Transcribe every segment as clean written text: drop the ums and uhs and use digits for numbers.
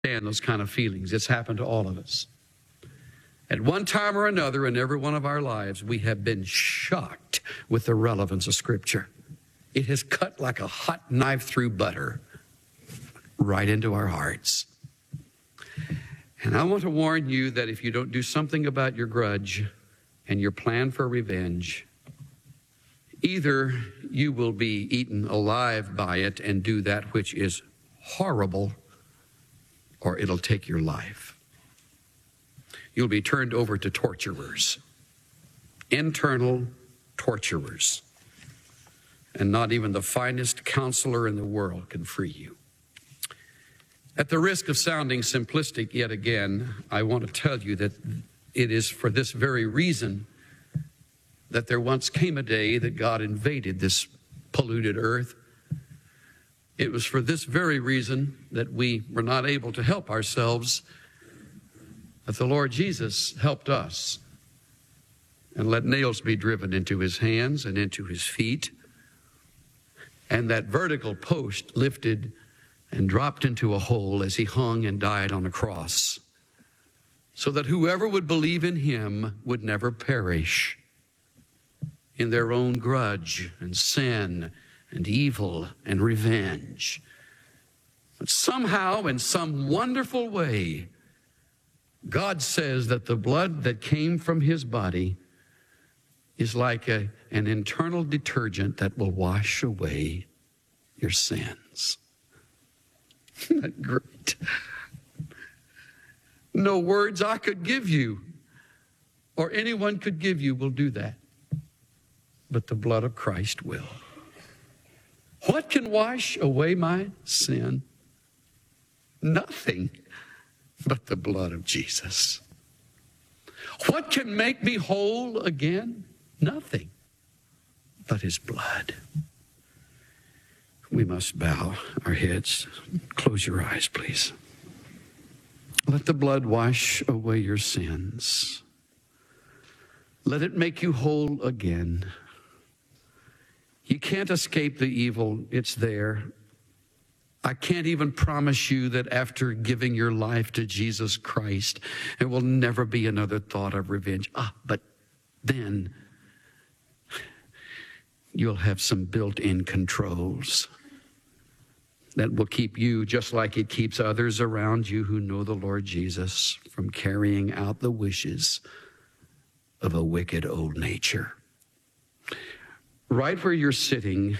understand those kind of feelings. It's happened to all of us. At one time or another in every one of our lives, we have been shocked with the relevance of Scripture. It has cut like a hot knife through butter right into our hearts. And I want to warn you that if you don't do something about your grudge and your plan for revenge, either you will be eaten alive by it and do that which is horrible, or it'll take your life. You'll be turned over to torturers, internal torturers, and not even the finest counselor in the world can free you. At the risk of sounding simplistic yet again, I want to tell you that it is for this very reason that there once came a day that God invaded this polluted earth. It was for this very reason that we were not able to help ourselves, that the Lord Jesus helped us and let nails be driven into his hands and into his feet, and that vertical post lifted and dropped into a hole as he hung and died on a cross, so that whoever would believe in him would never perish in their own grudge and sin and evil and revenge. But somehow, in some wonderful way, God says that the blood that came from his body is like an internal detergent that will wash away your sins. Isn't that great? No words I could give you or anyone could give you will do that, but the blood of Christ will. What can wash away my sin? Nothing but the blood of Jesus. What can make me whole again? Nothing but his blood. We must bow our heads. Close your eyes, please. Let the blood wash away your sins. Let it make you whole again. You can't escape the evil. It's there. I can't even promise you that after giving your life to Jesus Christ, there will never be another thought of revenge. But then you'll have some built-in controls that will keep you, just like it keeps others around you who know the Lord Jesus, from carrying out the wishes of a wicked old nature. Right where you're sitting,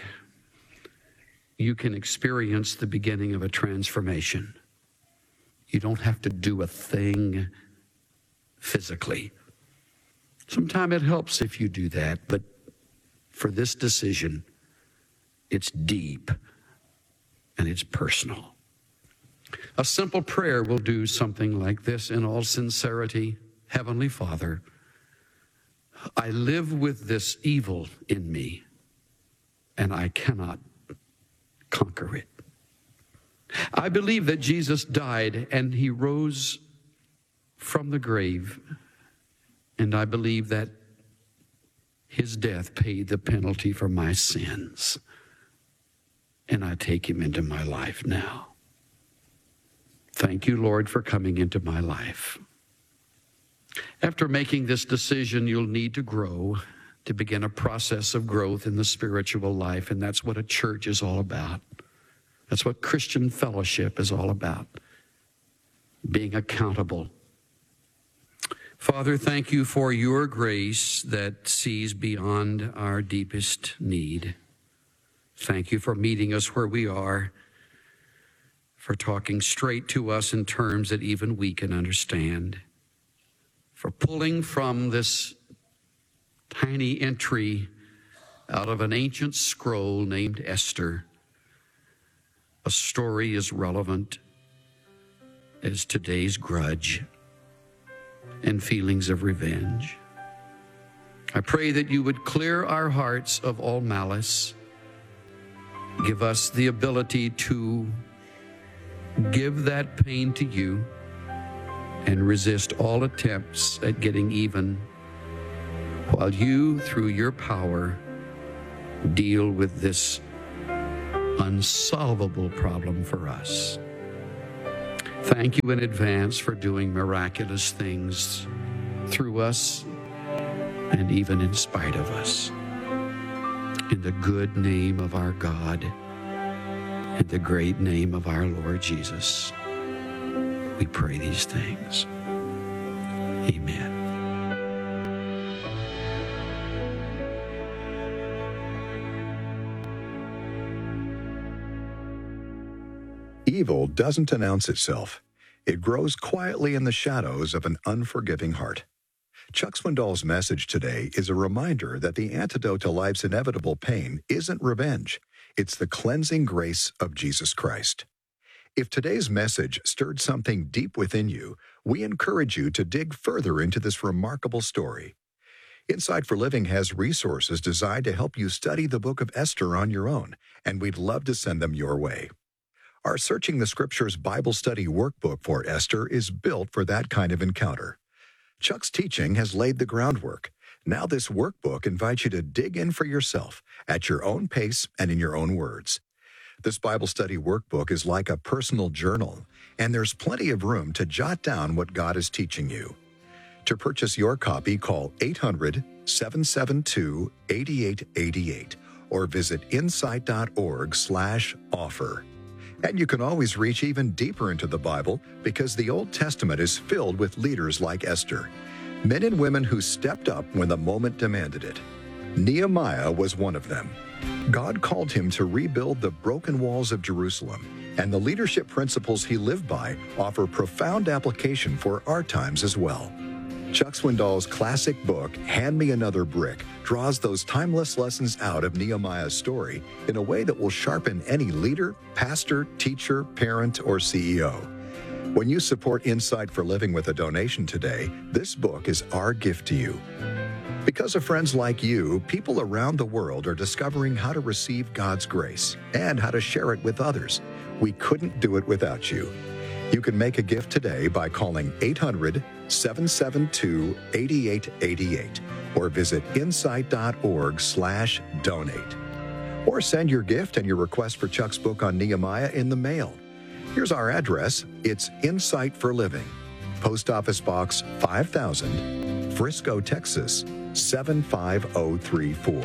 you can experience the beginning of a transformation. You don't have to do a thing physically. Sometimes it helps if you do that, but for this decision, it's deep and it's personal. A simple prayer will do something like this in all sincerity. Heavenly Father, I live with this evil in me, and I cannot conquer it. I believe that Jesus died and he rose from the grave, and I believe that his death paid the penalty for my sins, and I take him into my life now. Thank you, Lord, for coming into my life. After making this decision, you'll need to grow, to begin a process of growth in the spiritual life, and that's what a church is all about. That's what Christian fellowship is all about, being accountable. Father, thank you for your grace that sees beyond our deepest need. Thank you for meeting us where we are, for talking straight to us in terms that even we can understand, for pulling from this tiny entry out of an ancient scroll named Esther a story as relevant as today's grudge and feelings of revenge. I pray that you would clear our hearts of all malice. Give us the ability to give that pain to you and resist all attempts at getting even, while you, through your power, deal with this unsolvable problem for us. Thank you in advance for doing miraculous things through us and even in spite of us. In the good name of our God, in the great name of our Lord Jesus, we pray these things. Amen. Evil doesn't announce itself. It grows quietly in the shadows of an unforgiving heart. Chuck Swindoll's message today is a reminder that the antidote to life's inevitable pain isn't revenge. It's the cleansing grace of Jesus Christ. If today's message stirred something deep within you, we encourage you to dig further into this remarkable story. Insight for Living has resources designed to help you study the book of Esther on your own, and we'd love to send them your way. Our Searching the Scriptures Bible Study Workbook for Esther is built for that kind of encounter. Chuck's teaching has laid the groundwork. Now this workbook invites you to dig in for yourself at your own pace and in your own words. This Bible study workbook is like a personal journal, and there's plenty of room to jot down what God is teaching you. To purchase your copy, call 800-772-8888 or visit insight.org/offer. And you can always reach even deeper into the Bible because the Old Testament is filled with leaders like Esther, men and women who stepped up when the moment demanded it. Nehemiah was one of them. God called him to rebuild the broken walls of Jerusalem, and the leadership principles he lived by offer profound application for our times as well. Chuck Swindoll's classic book, Hand Me Another Brick, draws those timeless lessons out of Nehemiah's story in a way that will sharpen any leader, pastor, teacher, parent, or CEO. When you support Insight for Living with a donation today, this book is our gift to you. Because of friends like you, people around the world are discovering how to receive God's grace and how to share it with others. We couldn't do it without you. You can make a gift today by calling 800-772-8888 or visit insight.org/donate. Or send your gift and your request for Chuck's book on Nehemiah in the mail. Here's our address. It's Insight for Living, Post Office Box 5000, Frisco, Texas, 75034.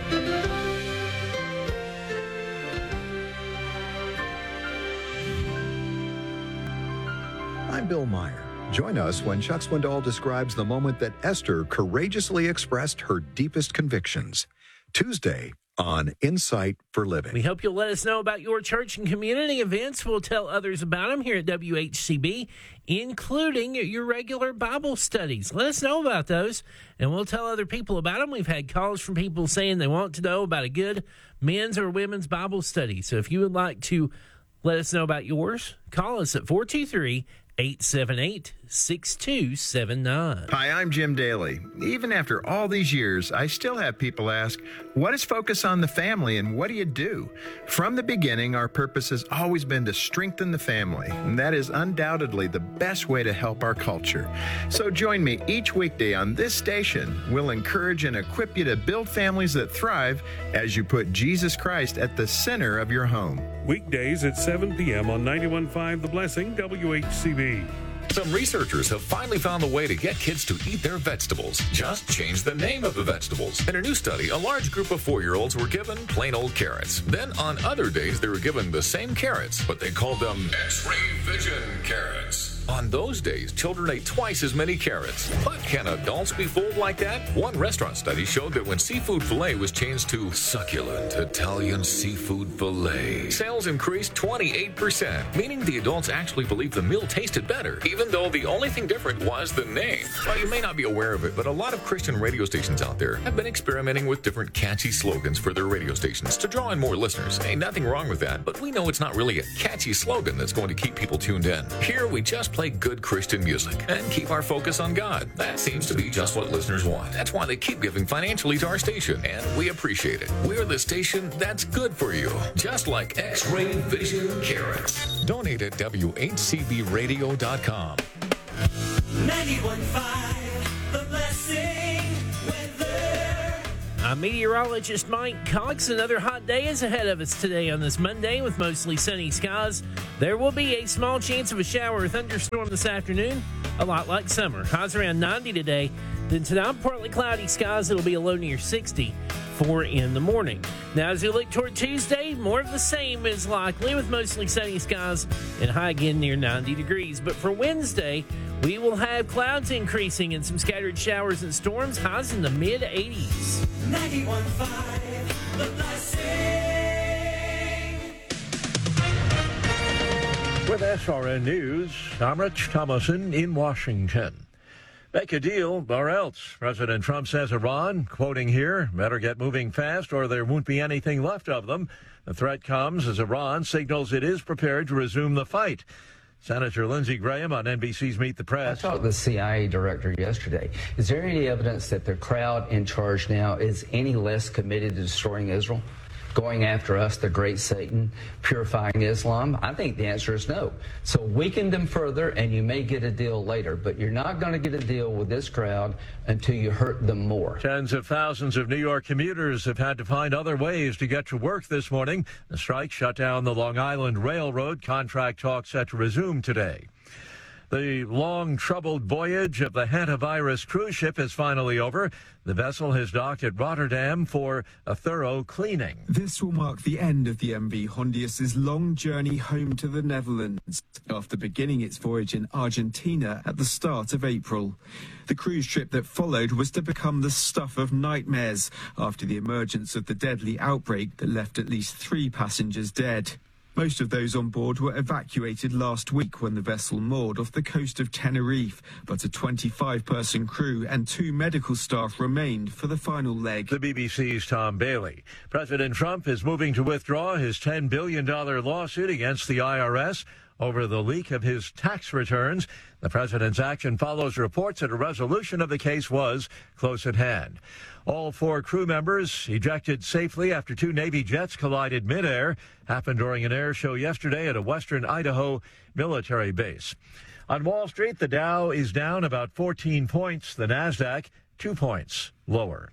I'm Bill Meyer. Join us when Chuck Swindoll describes the moment that Esther courageously expressed her deepest convictions. Tuesday on Insight for Living. We hope you'll let us know about your church and community events. We'll tell others about them here at WHCB, including your regular Bible studies. Let us know about those, and we'll tell other people about them. We've had calls from people saying they want to know about a good men's or women's Bible study. So if you would like to let us know about yours, call us at 423-878-6279. Hi, I'm Jim Daly. Even after all these years, I still have people ask, what is Focus on the Family and what do you do? From the beginning, our purpose has always been to strengthen the family, and that is undoubtedly the best way to help our culture. So join me each weekday on this station. We'll encourage and equip you to build families that thrive as you put Jesus Christ at the center of your home. Weekdays at 7 p.m. on 91.5 The Blessing, WHCB. Some researchers have finally found a way to get kids to eat their vegetables. Just change the name of the vegetables. In a new study, a large group of 4-year-olds were given plain old carrots. Then on other days, they were given the same carrots, but they called them X-ray vision carrots. On those days, children ate twice as many carrots. But can adults be fooled like that? One restaurant study showed that when seafood filet was changed to succulent Italian seafood filet, sales increased 28%, meaning the adults actually believed the meal tasted better, even though the only thing different was the name. Well, you may not be aware of it, but a lot of Christian radio stations out there have been experimenting with different catchy slogans for their radio stations to draw in more listeners. Ain't nothing wrong with that, but we know it's not really a catchy slogan that's going to keep people tuned in. Here, we just play good Christian music and keep our focus on God. That seems to be just what listeners want. That's why they keep giving financially to our station, and we appreciate it. We're the station that's good for you, just like X-ray vision carrots. Donate at WHCBradio.com. 91.5 The Blessing Weather. I'm meteorologist Mike Cox. Another hot day is ahead of us today on this Monday with mostly sunny skies. There will be a small chance of a shower or thunderstorm this afternoon, a lot like summer. Highs around 90 today. Then tonight, partly cloudy skies. It'll be a low near 60 for in the morning. Now, as we look toward Tuesday, more of the same is likely with mostly sunny skies and high again near 90 degrees. But for Wednesday, we will have clouds increasing and some scattered showers and storms, highs in the mid-80s. 91.5 The Blessing. With SRN News, I'm Rich Thomason in Washington. Make a deal or else. President Trump says Iran, quoting here, better get moving fast or there won't be anything left of them. The threat comes as Iran signals it is prepared to resume the fight. Senator Lindsey Graham on NBC's Meet the Press. I talked to the CIA director yesterday. Is there any evidence that the crowd in charge now is any less committed to destroying Israel? Going after us, the great Satan, purifying Islam? I think the answer is no. So weaken them further and you may get a deal later, but you're not going to get a deal with this crowd until you hurt them more. Tens of thousands of New York commuters have had to find other ways to get to work this morning. The strike shut down the Long Island Railroad. Contract talks set to resume today. The long, troubled voyage of the Hantavirus cruise ship is finally over. The vessel has docked at Rotterdam for a thorough cleaning. This will mark the end of the MV Hondius's long journey home to the Netherlands, after beginning its voyage in Argentina at the start of April. The cruise trip that followed was to become the stuff of nightmares after the emergence of the deadly outbreak that left at least 3 passengers dead. Most of those on board were evacuated last week when the vessel moored off the coast of Tenerife, but a 25-person crew and 2 medical staff remained for the final leg. The BBC's Tom Bailey. President Trump is moving to withdraw his $10 billion lawsuit against the IRS over the leak of his tax returns. The president's action follows reports that a resolution of the case was close at hand. All 4 crew members ejected safely after 2 Navy jets collided midair. Happened during an air show yesterday at a western Idaho military base. On Wall Street, the Dow is down about 14 points. The Nasdaq 2 points lower.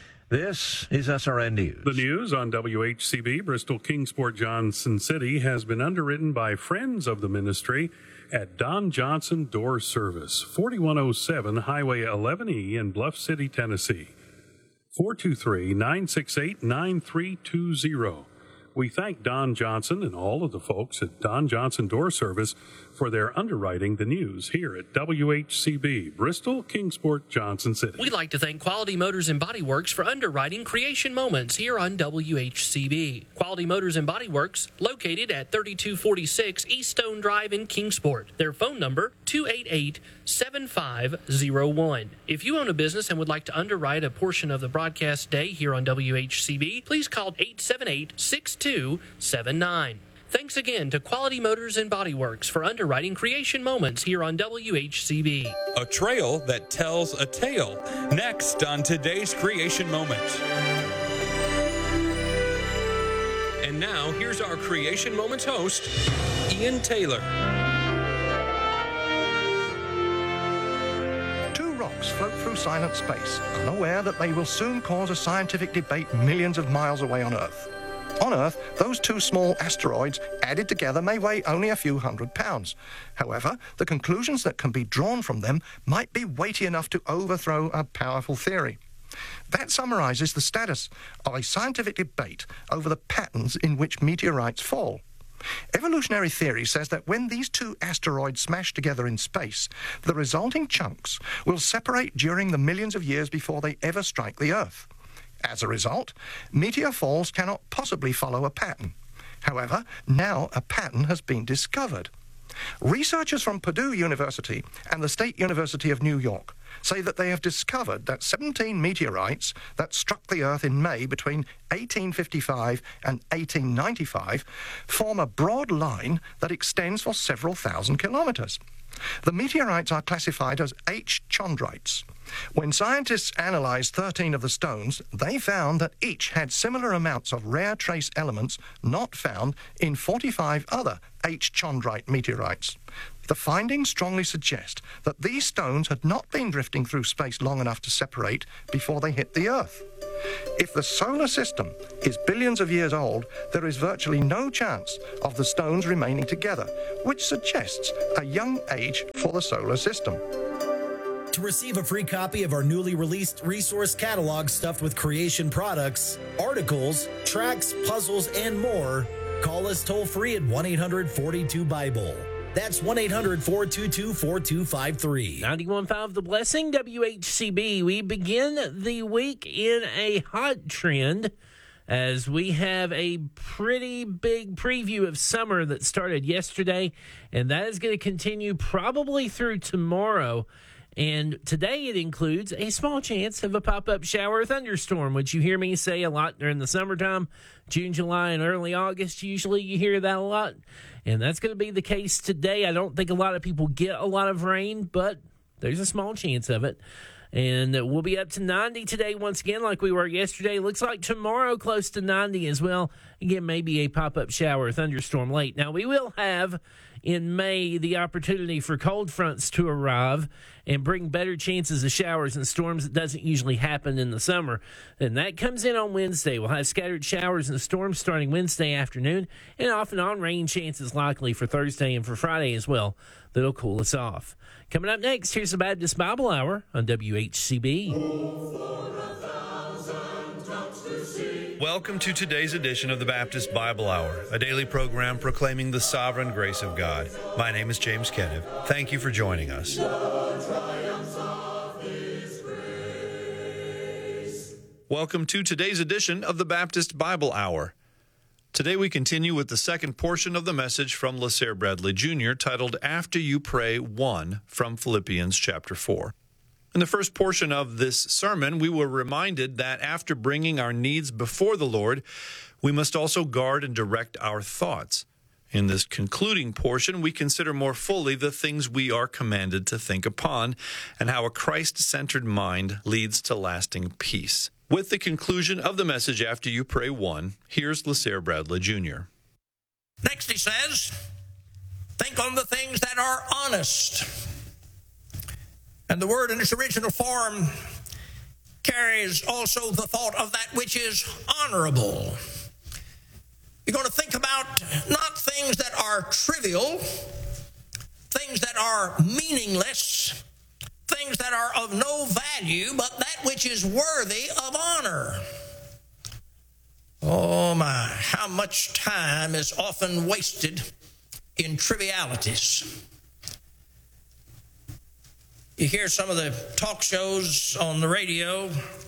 This is SRN News. The news on WHCB, Bristol Kingsport Johnson City, has been underwritten by friends of the ministry at Don Johnson Door Service, 4107 Highway 11E in Bluff City, Tennessee. 423-968-9320. We thank Don Johnson and all of the folks at Don Johnson Door Service for their underwriting the news here at WHCB, Bristol, Kingsport, Johnson City. We'd like to thank Quality Motors and Body Works for underwriting Creation Moments here on WHCB. Quality Motors and Body Works, located at 3246 East Stone Drive in Kingsport. Their phone number, 288-7501. If you own a business and would like to underwrite a portion of the broadcast day here on WHCB, please call 878-6279. Thanks again to Quality Motors and Body Works for underwriting Creation Moments here on WHCB. A trail that tells a tale. Next on today's Creation Moment. And now, here's our Creation Moments host, Ian Taylor. 2 rocks float through silent space, unaware that they will soon cause a scientific debate millions of miles away on Earth. On Earth, those 2 small asteroids added together may weigh only a few hundred pounds. However, the conclusions that can be drawn from them might be weighty enough to overthrow a powerful theory. That summarizes the status of a scientific debate over the patterns in which meteorites fall. Evolutionary theory says that when these 2 asteroids smash together in space, the resulting chunks will separate during the millions of years before they ever strike the Earth. As a result, meteor falls cannot possibly follow a pattern. However, now a pattern has been discovered. Researchers from Purdue University and the State University of New York say that they have discovered that 17 meteorites that struck the Earth in May between 1855 and 1895 form a broad line that extends for several thousand kilometers. The meteorites are classified as H. chondrites. When scientists analyzed 13 of the stones, they found that each had similar amounts of rare trace elements not found in 45 other H. chondrite meteorites. The findings strongly suggest that these stones had not been drifting through space long enough to separate before they hit the Earth. If the solar system is billions of years old, there is virtually no chance of the stones remaining together, which suggests a young age for the solar system. To receive a free copy of our newly released resource catalog stuffed with creation products, articles, tracks, puzzles, and more, call us toll-free at 1-800-42-BIBLE. That's 1-800-422-4253. 91.5 The Blessing, WHCB. We begin the week in a hot trend as we have a pretty big preview of summer that started yesterday, and that is going to continue probably through tomorrow. And today it includes a small chance of a pop-up shower or thunderstorm, which you hear me say a lot during the summertime. June, July, and early August, usually you hear that a lot. And that's going to be the case today. I don't think a lot of people get a lot of rain, but there's a small chance of it. And we'll be up to 90 today once again like we were yesterday. Looks like tomorrow close to 90 as well. Again, maybe a pop-up shower or thunderstorm late. Now, we will have in May the opportunity for cold fronts to arrive and bring better chances of showers and storms that doesn't usually happen in the summer. And that comes in on Wednesday. We'll have scattered showers and storms starting Wednesday afternoon, and off and on rain chances likely for Thursday and for Friday as well. That'll cool us off. Coming up next, here's the Baptist Bible Hour on WHCB. Welcome to today's edition of the Baptist Bible Hour, a daily program proclaiming the sovereign grace of God. My name is James Kenniff. Thank you for joining us. Welcome to today's edition of the Baptist Bible Hour. Today we continue with the second portion of the message from LaSare Bradley Jr. titled After You Pray 1 from Philippians chapter 4. In the first portion of this sermon, we were reminded that after bringing our needs before the Lord, we must also guard and direct our thoughts. In this concluding portion, we consider more fully the things we are commanded to think upon and how a Christ-centered mind leads to lasting peace. With the conclusion of the message After You Pray 1, here's LaSare Bradley Jr. Next he says, think on the things that are honest. And the word in its original form carries also the thought of that which is honorable. You're going to think about not things that are trivial, things that are meaningless, things that are of no value, but that which is worthy of honor. Oh my, how much time is often wasted in trivialities. You hear some of the talk shows on the radio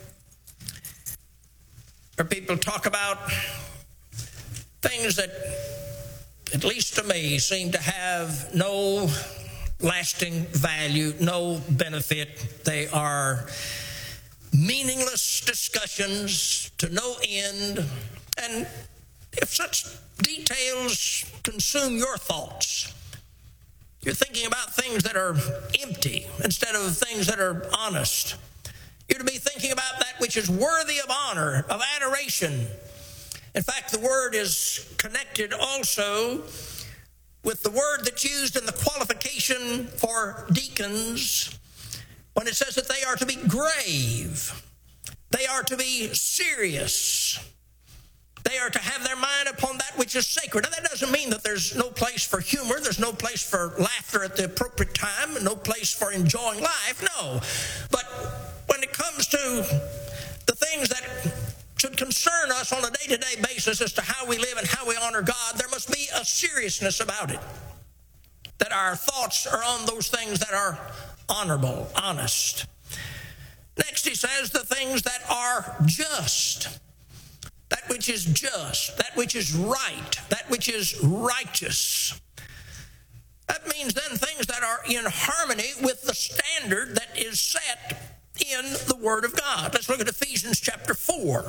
where people talk about things that, at least to me, seem to have no lasting value, no benefit. They are meaningless discussions to no end. And if such details consume your thoughts, you're thinking about things that are empty instead of things that are honest. You're to be thinking about that which is worthy of honor, of adoration. In fact, the word is connected also with the word that's used in the qualification for deacons when it says that they are to be grave. They are to be serious. They are to have their mind upon that which is sacred. Now, that doesn't mean that there's no place for humor, there's no place for laughter at the appropriate time, no place for enjoying life, no. But when it comes to the things that should concern us on a day-to-day basis as to how we live and how we honor God, there must be a seriousness about it. That our thoughts are on those things that are honorable, honest. Next, he says the things that are just. That which is just, that which is right, that which is righteous. That means then things that are in harmony with the standard that is set in the Word of God. Let's look at Ephesians chapter 4.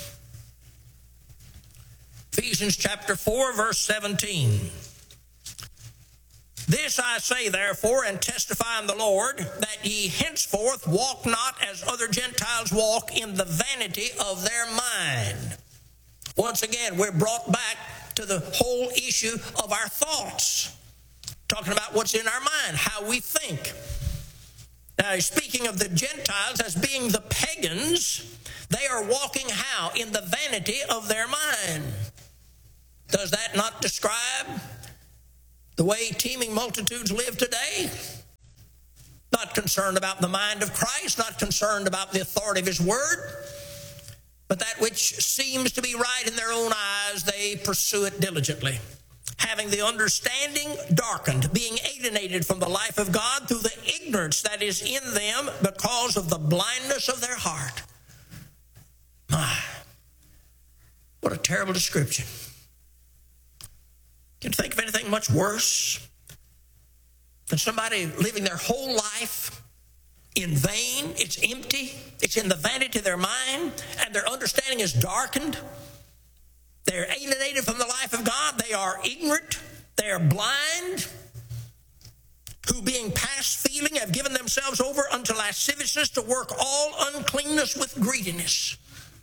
Ephesians chapter 4, verse 17. This I say, therefore, and testify in the Lord, that ye henceforth walk not as other Gentiles walk, in the vanity of their mind. Once again, we're brought back to the whole issue of our thoughts. Talking about what's in our mind, how we think. Now, speaking of the Gentiles as being the pagans, they are walking how? In the vanity of their mind. Does that not describe the way teeming multitudes live today? Not concerned about the mind of Christ, not concerned about the authority of His Word, but that which seems to be right in their own eyes, they pursue it diligently. Having the understanding darkened, being alienated from the life of God through the ignorance that is in them because of the blindness of their heart. My, what a terrible description. Can you think of anything much worse than somebody living their whole life in vain? It's empty. It's in the vanity of their mind, and their understanding is darkened. They're alienated from the life of God. They are ignorant. They are blind, who being past feeling have given themselves over unto lasciviousness to work all uncleanness with greediness.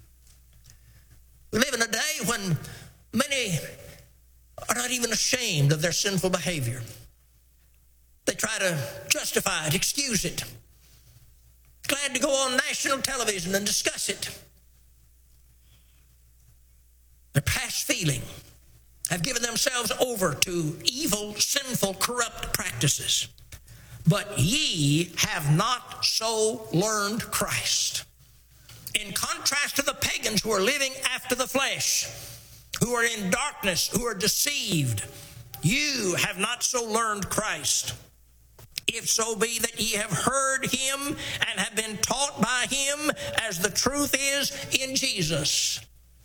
We live in a day when many are not even ashamed of their sinful behavior. They try to justify it, excuse it. Glad to go on national television and discuss it. Their past feeling have given themselves over to evil, sinful, corrupt practices. But ye have not so learned Christ. In contrast to the pagans who are living after the flesh, who are in darkness, who are deceived, you have not so learned Christ. If so be that ye have heard Him and have been taught by Him, as the truth is in Jesus.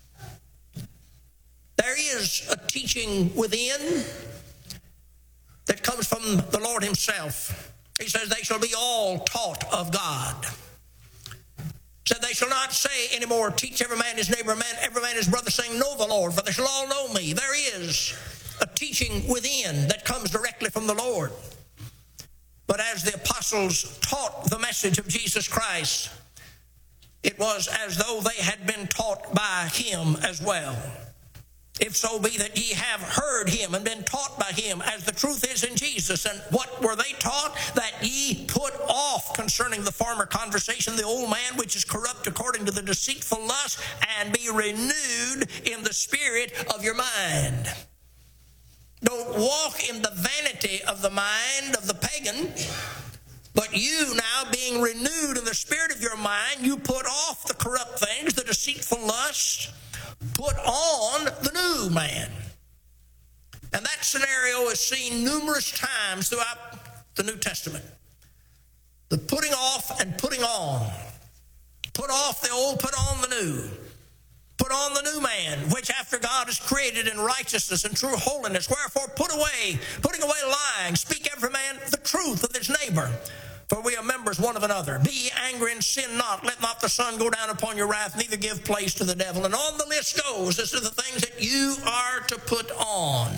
There is a teaching within that comes from the Lord Himself. He says, they shall be all taught of God. He said, they shall not say anymore, teach every man his neighbor, every man his brother, saying, know the Lord, for they shall all know me. There is a teaching within that comes directly from the Lord. But as the apostles taught the message of Jesus Christ, it was as though they had been taught by Him as well. If so be that ye have heard Him and been taught by Him, as the truth is in Jesus. And what were they taught? That ye put off concerning the former conversation the old man which is corrupt according to the deceitful lust, and be renewed in the spirit of your mind. Don't walk in the vanity of the mind of the pagan, but you now being renewed in the spirit of your mind, you put off the corrupt things, the deceitful lust, put on the new man. And that scenario is seen numerous times throughout the New Testament. The putting off and putting on. Put off the old, put on the new. Put on the new man, which after God is created in righteousness and true holiness. Wherefore putting away lying, speak every man the truth of his neighbor. For we are members one of another. Be ye angry and sin not. Let not the sun go down upon your wrath, neither give place to the devil. And on the list goes. This is the things that you are to put on.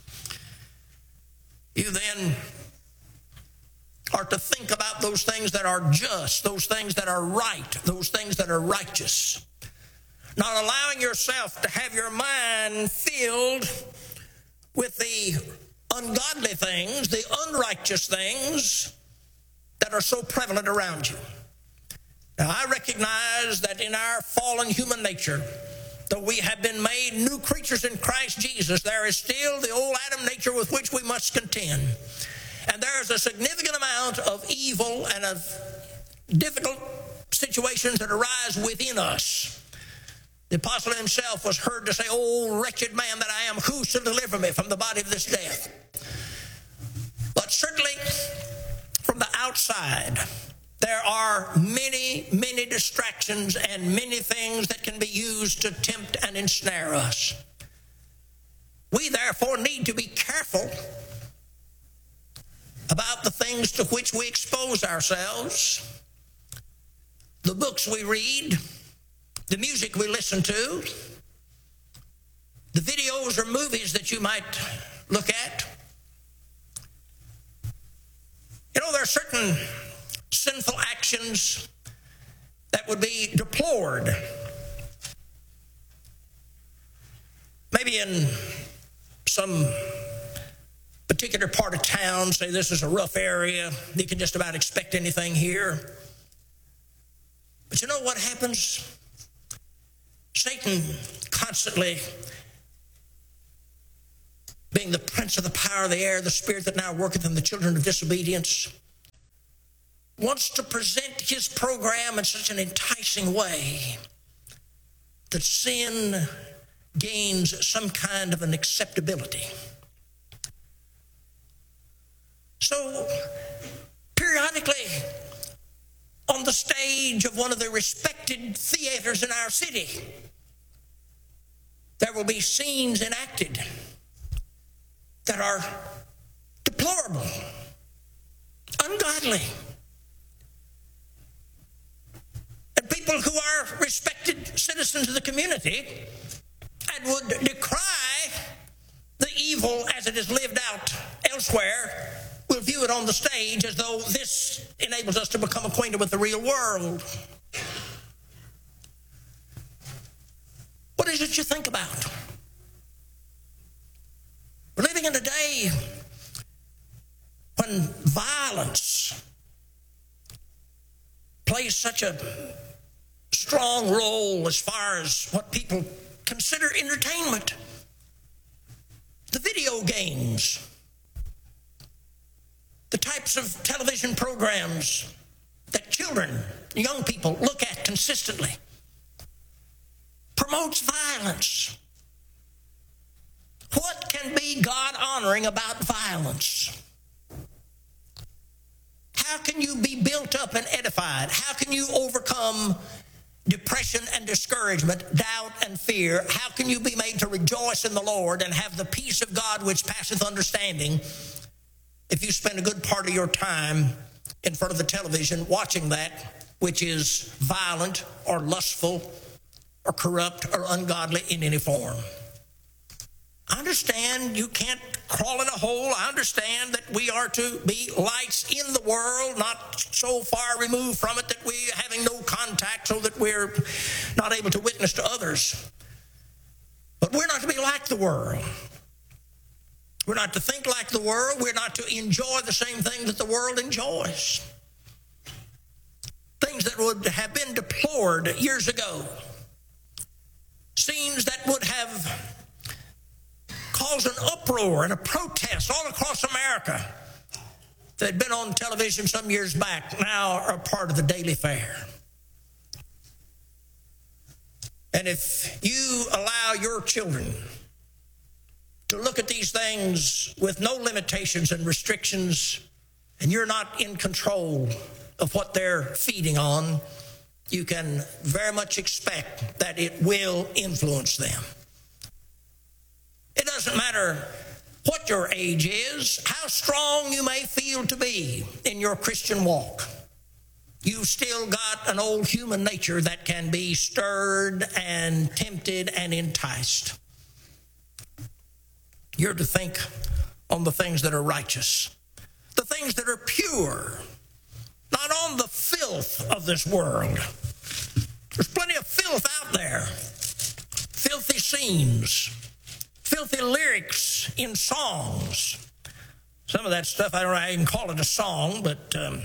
You then are to think about those things that are just, those things that are right, those things that are righteous. Not allowing yourself to have your mind filled with the ungodly things, the unrighteous things that are so prevalent around you. Now, I recognize that in our fallen human nature, though we have been made new creatures in Christ Jesus, there is still the old Adam nature with which we must contend. And there is a significant amount of evil and of difficult situations that arise within us. The apostle himself was heard to say, "Oh, wretched man that I am, who shall deliver me from the body of this death?" But certainly, from the outside, there are many, many distractions and many things that can be used to tempt and ensnare us. We therefore need to be careful about the things to which we expose ourselves, the books we read, the music we listen to, the videos or movies that you might look at. You know, there are certain sinful actions that would be deplored. Maybe in some particular part of town, say this is a rough area, you can just about expect anything here. But you know what happens? Satan constantly, being the prince of the power of the air, the spirit that now worketh in the children of disobedience, wants to present his program in such an enticing way that sin gains some kind of an acceptability. So, periodically, on the stage of one of the respected theaters in our city, there will be scenes enacted that are deplorable, ungodly. And people who are respected citizens of the community and would decry the evil as it is lived out elsewhere will view it on the stage as though this enables us to become acquainted with the real world. What is it you think about? We're living in a day when violence plays such a strong role as far as what people consider entertainment. The video games, the types of television programs that children, young people look at consistently, promotes violence. What can be God-honoring about violence? How can you be built up and edified? How can you overcome depression and discouragement, doubt and fear? How can you be made to rejoice in the Lord and have the peace of God which passeth understanding if you spend a good part of your time in front of the television watching that which is violent or lustful or corrupt or ungodly in any form? I understand you can't crawl in a hole. I understand that we are to be lights in the world, not so far removed from it that we're having no contact so that we're not able to witness to others. But we're not to be like the world. We're not to think like the world. We're not to enjoy the same thing that the world enjoys. Things that would have been deplored years ago. Scenes that would have caused an uproar and a protest all across America that had been on television some years back, now are a part of the daily fare. And if you allow your children to look at these things with no limitations and restrictions, and you're not in control of what they're feeding on, you can very much expect that it will influence them. It doesn't matter what your age is, how strong you may feel to be in your Christian walk. You've still got an old human nature that can be stirred and tempted and enticed. You're to think on the things that are righteous, the things that are pure, not on the filth of this world. There's plenty of filth out there, filthy scenes, filthy lyrics in songs. Some of that stuff, I don't know how you can call it a song, but I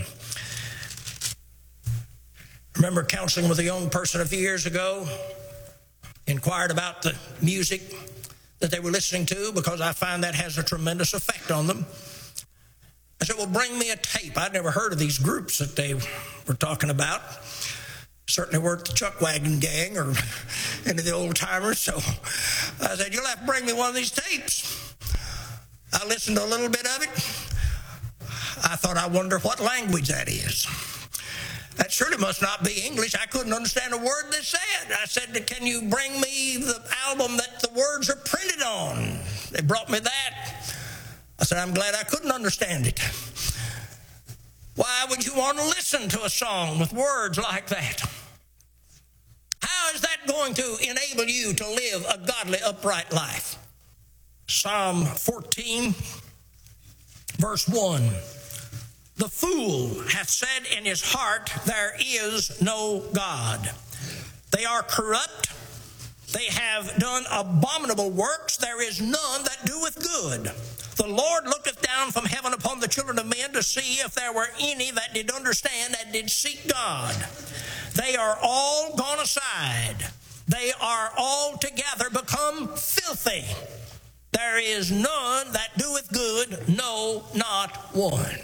remember counseling with a young person a few years ago, inquired about the music that they were listening to because I find that has a tremendous effect on them. I said, well, bring me a tape. I'd never heard of these groups that they were talking about. Certainly weren't the Chuck Wagon Gang or any of the old timers. So I said, you'll have to bring me one of these tapes. I listened to a little bit of it. I thought, I wonder what language that is. That surely must not be English. I couldn't understand a word they said. I said, can you bring me the album that the words are printed on? They brought me that. I said, I'm glad I couldn't understand it. Why would you want to listen to a song with words like that? How is that going to enable you to live a godly, upright life? Psalm 14, verse 1. The fool hath said in his heart, there is no God. They are corrupt. They have done abominable works. There is none that doeth good. The Lord looketh down from heaven upon the children of men to see if there were any that did understand and did seek God. They are all gone aside. They are altogether become filthy. There is none that doeth good, no, not one.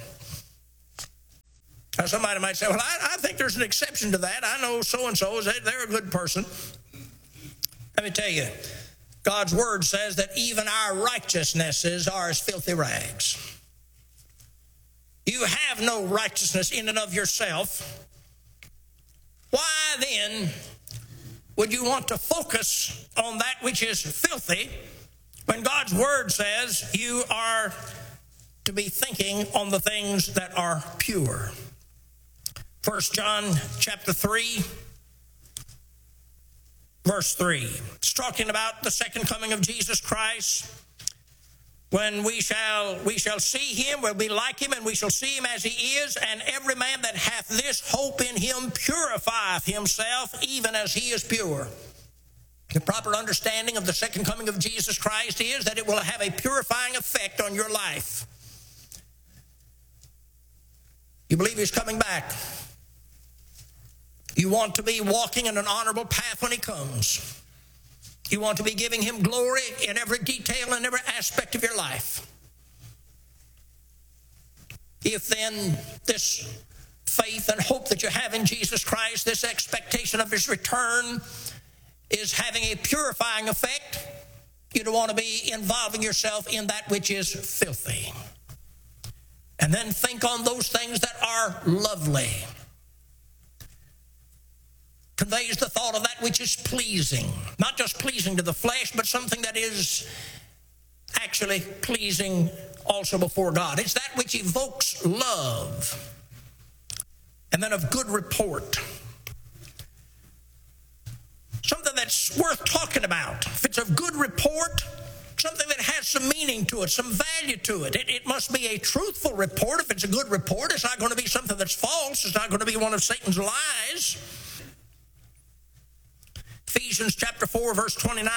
Now somebody might say, well, I think there's an exception to that. I know so-and-so, they're a good person. Let me tell you, God's word says that even our righteousnesses are as filthy rags. You have no righteousness in and of yourself. Why then would you want to focus on that which is filthy when God's word says you are to be thinking on the things that are pure? 1 John chapter 3, verse 3. It's talking about the second coming of Jesus Christ. When we shall see him, we'll be like him, and we shall see him as he is. And every man that hath this hope in him purifieth himself, even as he is pure. The proper understanding of the second coming of Jesus Christ is that it will have a purifying effect on your life. You believe he's coming back. You want to be walking in an honorable path when he comes. You want to be giving him glory in every detail and every aspect of your life. If then this faith and hope that you have in Jesus Christ, this expectation of his return, is having a purifying effect, you don't want to be involving yourself in that which is filthy. And then think on those things that are lovely. Conveys the thought of that which is pleasing. Not just pleasing to the flesh, but something that is actually pleasing also before God. It's that which evokes love. And then of good report. Something that's worth talking about. If it's of good report, something that has some meaning to it, some value to it. It must be a truthful report. If it's a good report, it's not going to be something that's false. It's not going to be one of Satan's lies. Ephesians chapter 4, verse 29.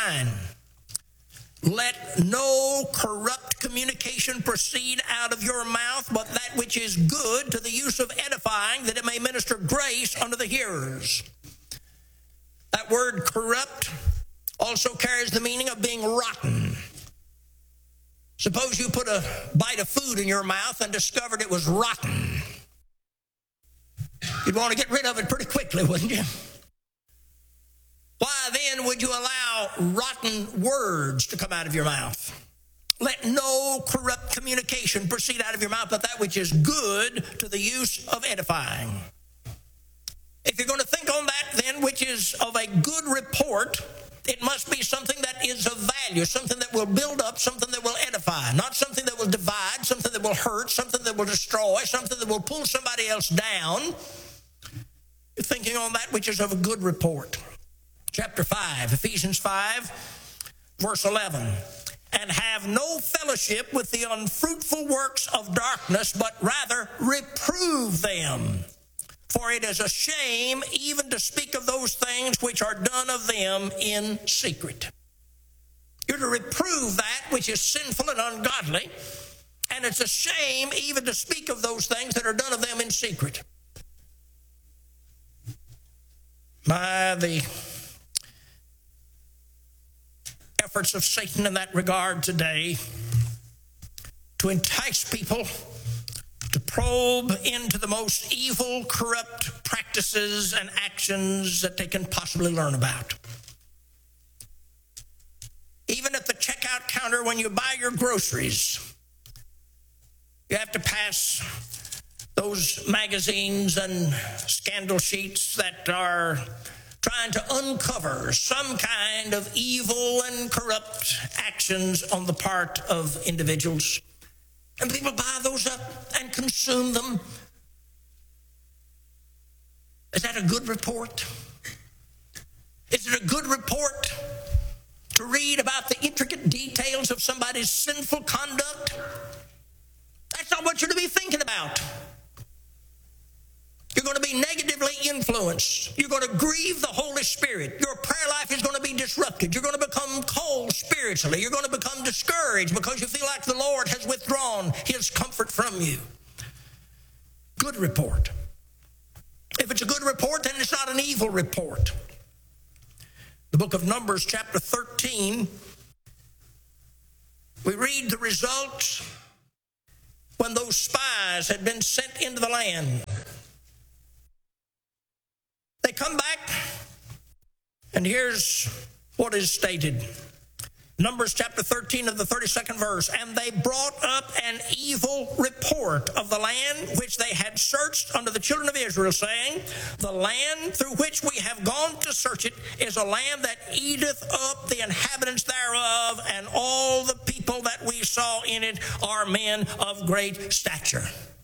Let no corrupt communication proceed out of your mouth, but that which is good to the use of edifying, that it may minister grace unto the hearers. That word corrupt also carries the meaning of being rotten. Suppose you put a bite of food in your mouth and discovered it was rotten. You'd want to get rid of it pretty quickly, wouldn't you? Why then would you allow rotten words to come out of your mouth? Let no corrupt communication proceed out of your mouth, but that which is good to the use of edifying. If you're going to think on that then, which is of a good report, it must be something that is of value, something that will build up, something that will edify, not something that will divide, something that will hurt, something that will destroy, something that will pull somebody else down. You're thinking on that which is of a good report. Chapter 5, Ephesians 5, verse 11. And have no fellowship with the unfruitful works of darkness, but rather reprove them. For it is a shame even to speak of those things which are done of them in secret. You're to reprove that which is sinful and ungodly, and it's a shame even to speak of those things that are done of them in secret. The efforts of Satan in that regard today to entice people to probe into the most evil, corrupt practices and actions that they can possibly learn about. Even at the checkout counter when you buy your groceries, you have to pass those magazines and scandal sheets that are trying to uncover some kind of evil and corrupt actions on the part of individuals. And people buy those up and consume them. Is that a good report? Is it a good report to read about the intricate details of somebody's sinful conduct? That's not what you're to be thinking about. You're going to be be negatively influenced. You're going to grieve the Holy Spirit. Your prayer life is going to be disrupted. You're going to become cold spiritually. You're going to become discouraged because you feel like the Lord has withdrawn his comfort from you. Good report. If it's a good report, then it's not an evil report. The book of Numbers, chapter 13, we read the results when those spies had been sent into the land. They come back, and here's what is stated. Numbers chapter 13 of the 32nd verse. And they brought up an evil report of the land which they had searched unto the children of Israel, saying, the land through which we have gone to search it is a land that eateth up the inhabitants thereof, and all the people that we saw in it are men of great stature.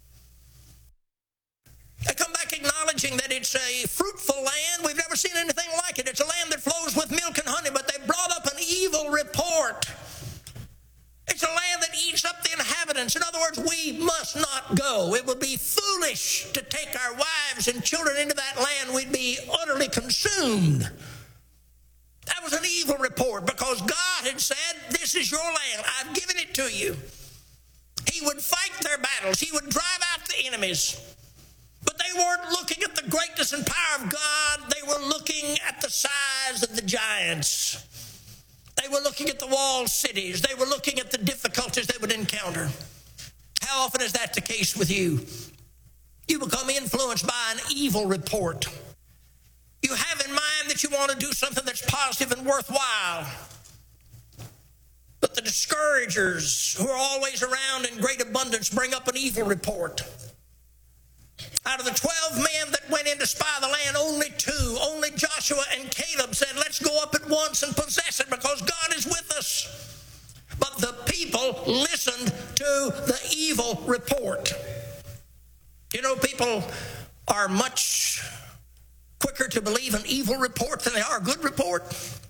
They come back acknowledging that it's a fruitful land. We've never seen anything like it. It's a land that flows with milk and honey, but they brought up an evil report. It's a land that eats up the inhabitants. In other words, we must not go. It would be foolish to take our wives and children into that land. We'd be utterly consumed. That was an evil report because God had said, this is your land. I've given it to you. He would fight their battles. He would drive out the enemies. But they weren't looking at the greatness and power of God. They were looking at the size of the giants. They were looking at the walled cities. They were looking at the difficulties they would encounter. How often is that the case with you? You become influenced by an evil report. You have in mind that you want to do something that's positive and worthwhile. But the discouragers who are always around in great abundance bring up an evil report. Out of the 12 men that went in to spy the land, only Joshua and Caleb said, let's go up at once and possess it because God is with us. But the people listened to the evil report. You know, people are much quicker to believe an evil report than they are a good report.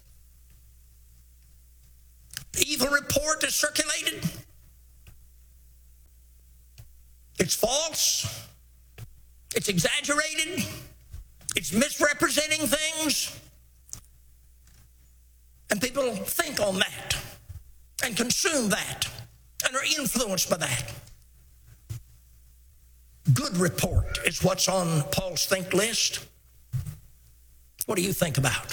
The evil report is circulated. It's false. It's exaggerated. It's misrepresenting things. And people think on that and consume that and are influenced by that. Good report is what's on Paul's think list. What do you think about?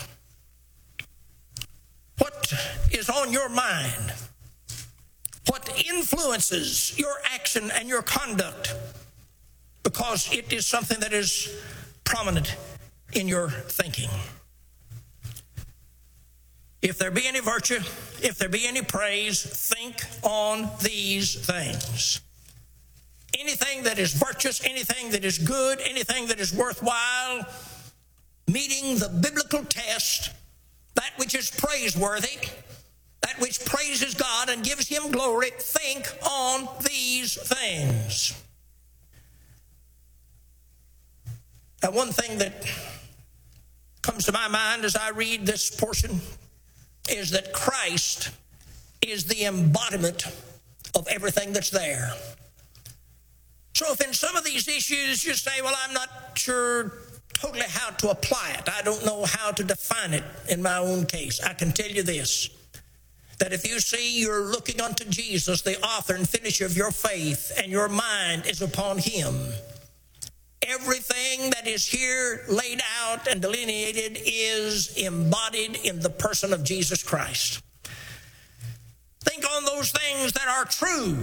What is on your mind? What influences your action and your conduct? Because it is something that is prominent in your thinking. If there be any virtue, if there be any praise, think on these things. Anything that is virtuous, anything that is good, anything that is worthwhile, meeting the biblical test, that which is praiseworthy, that which praises God and gives him glory, think on these things. Now, one thing that comes to my mind as I read this portion is that Christ is the embodiment of everything that's there. So if in some of these issues you say, well, I'm not sure totally how to apply it, I don't know how to define it in my own case, I can tell you this, that if you see you're looking unto Jesus, the author and finisher of your faith, and your mind is upon him, everything that is here laid out and delineated is embodied in the person of Jesus Christ. Think on those things that are true.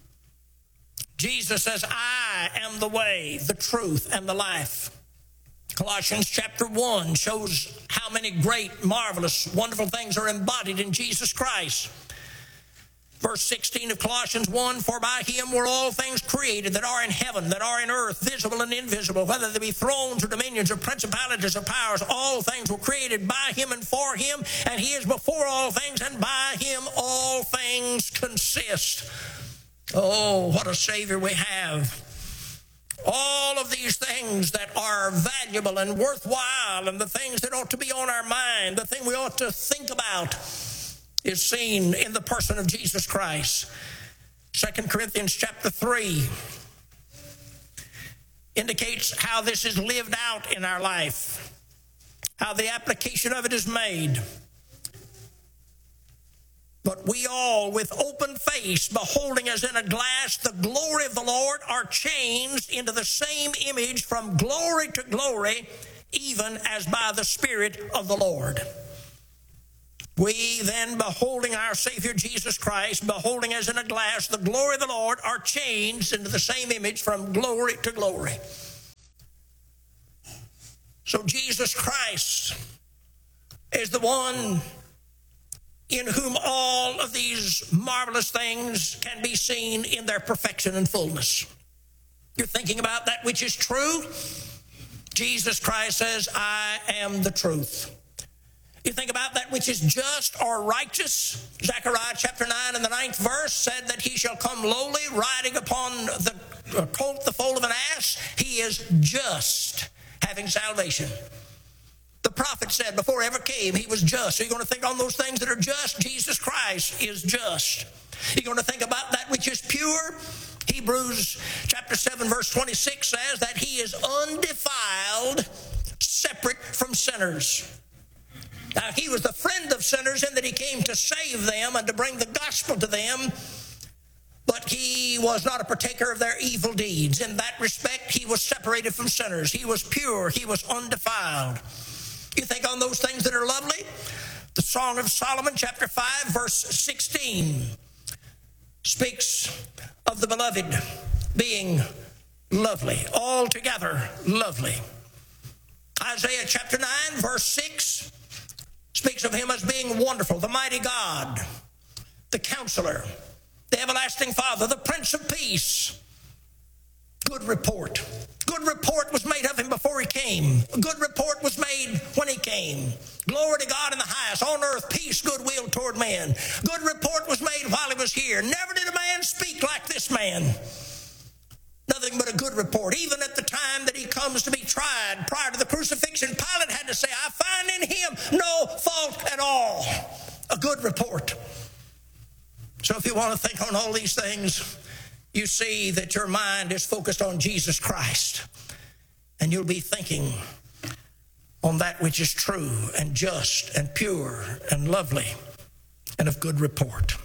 Jesus says, I am the way, the truth, and the life. Colossians chapter 1 shows how many great, marvelous, wonderful things are embodied in Jesus Christ. Verse 16 of Colossians 1, for by him were all things created that are in heaven, that are in earth, visible and invisible, whether they be thrones or dominions or principalities or powers, all things were created by him and for him, and he is before all things, and by him all things consist. Oh, what a Savior we have. All of these things that are valuable and worthwhile, and the things that ought to be on our mind, the thing we ought to think about, is seen in the person of Jesus Christ. 2 Corinthians chapter 3. indicates how this is lived out in our life, how the application of it is made. But we all, with open face, beholding as in a glass the glory of the Lord, are changed into the same image from glory to glory, even as by the Spirit of the Lord. We then, beholding our Savior Jesus Christ, beholding as in a glass the glory of the Lord, are changed into the same image from glory to glory. So Jesus Christ is the one in whom all of these marvelous things can be seen in their perfection and fullness. You're thinking about that which is true? Jesus Christ says, I am the truth. You think about that which is just or righteous? Zechariah chapter 9 and the 9th verse said that he shall come lowly, riding upon the colt, the foal of an ass. He is just, having salvation. The prophet said before he ever came, he was just. So you're going to think on those things that are just? Jesus Christ is just. You're going to think about that which is pure? Hebrews chapter 7 verse 26 says that he is undefiled, separate from sinners. Now, he was the friend of sinners in that he came to save them and to bring the gospel to them, but he was not a partaker of their evil deeds. In that respect, he was separated from sinners. He was pure. He was undefiled. You think on those things that are lovely? The Song of Solomon, chapter 5, verse 16, speaks of the beloved being lovely, altogether lovely. Isaiah chapter 9, verse 6, speaks of him as being wonderful, the mighty God, the counselor, the everlasting Father, the Prince of Peace. Good report. Good report was made of him before he came. A good report was made when he came. Glory to God in the highest. On earth, peace, goodwill toward men. Good report was made while he was here. Never did a man speak like this man. Nothing but a good report. Even at the time that he comes to be tried, prior to the crucifixion, Pilate had to say, I find in him no fault at all. A good report. So if you want to think on all these things, you see that your mind is focused on Jesus Christ. And you'll be thinking on that which is true and just and pure and lovely and of good report.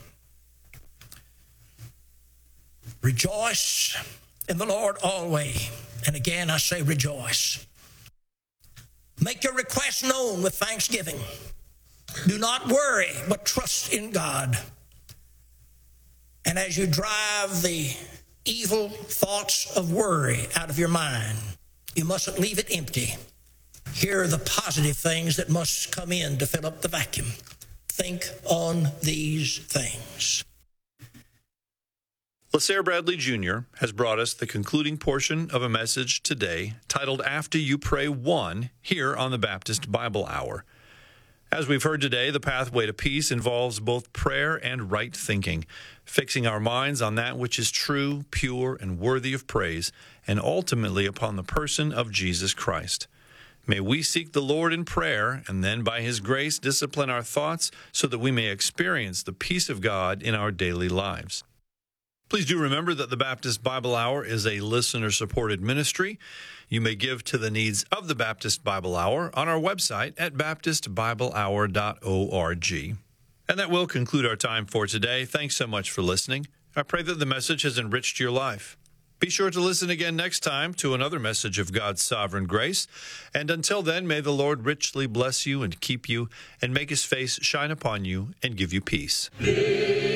Rejoice in the Lord always. And again, I say rejoice. Make your requests known with thanksgiving. Do not worry, but trust in God. And as you drive the evil thoughts of worry out of your mind, you mustn't leave it empty. Here are the positive things that must come in to fill up the vacuum. Think on these things. LaSair Bradley Jr. has brought us the concluding portion of a message today titled After You Pray 1 here on the Baptist Bible Hour. As we've heard today, the pathway to peace involves both prayer and right thinking, fixing our minds on that which is true, pure, and worthy of praise, and ultimately upon the person of Jesus Christ. May we seek the Lord in prayer, and then by His grace discipline our thoughts so that we may experience the peace of God in our daily lives. Please do remember that the Baptist Bible Hour is a listener-supported ministry. You may give to the needs of the Baptist Bible Hour on our website at baptistbiblehour.org. And that will conclude our time for today. Thanks so much for listening. I pray that the message has enriched your life. Be sure to listen again next time to another message of God's sovereign grace. And until then, may the Lord richly bless you and keep you and make His face shine upon you and give you peace.